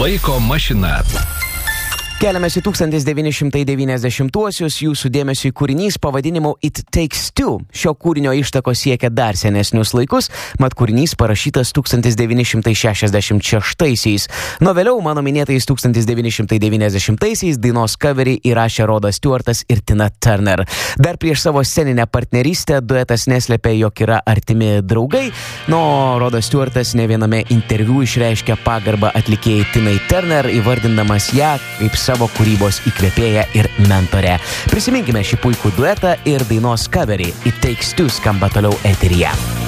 Laiko mašina. Keliamės į 1990-uosius, jūsų dėmesio į kūrinys pavadinimu It Takes Two. Šio kūrinio ištakos siekia dar senesnius laikus, mat kūrinys parašytas 1966-aisiais. Nuo vėliau, mano minėtais 1990-aisiais, dainos coverį įrašė Rodas Stewartas ir Tina Turner. Dar prieš savo sceninę partnerystę duetas neslėpė, jog yra artimi draugai, nuo Rodas Stewartas ne viename interviu išreiškė pagarbą atlikėjai Tinai Turner, įvardindamas ją kaip savo kūrybos įkvėpėją ir mentorę. Prisiminkime šį puikų duetą ir dainos coverį It Takes Two skamba toliau eteryje.